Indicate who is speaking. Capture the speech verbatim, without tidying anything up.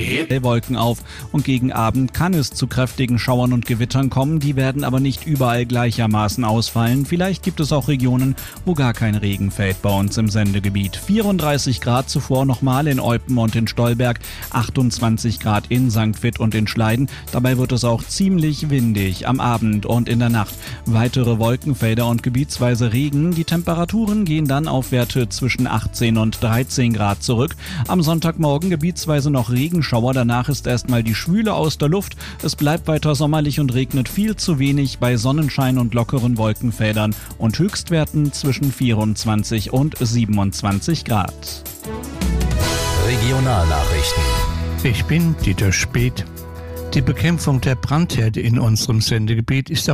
Speaker 1: Wolken auf und gegen Abend kann es zu kräftigen Schauern und Gewittern kommen. Die werden aber nicht überall gleichermaßen ausfallen. Vielleicht gibt es auch Regionen, wo gar kein Regen fällt bei uns im Sendegebiet. vierunddreißig Grad zuvor nochmal in Eupen und in Stolberg, achtundzwanzig Grad in Sankt Vith und in Schleiden. Dabei wird es auch ziemlich windig am Abend und in der Nacht. Weitere Wolkenfelder und gebietsweise Regen. Die Temperaturen gehen dann auf Werte zwischen achtzehn und dreizehn Grad zurück. Am Sonntagmorgen gebietsweise noch Regenschauer. Danach ist erstmal die Schwüle aus der Luft. Es bleibt weiter sommerlich und regnet viel zu wenig bei Sonnenschein und lockeren Wolkenfeldern und Höchstwerten zwischen vierundzwanzig und siebenundzwanzig Grad.
Speaker 2: Regionalnachrichten.
Speaker 3: Ich bin Dieter Speth. Die Bekämpfung der Brandherde in unserem Sendegebiet ist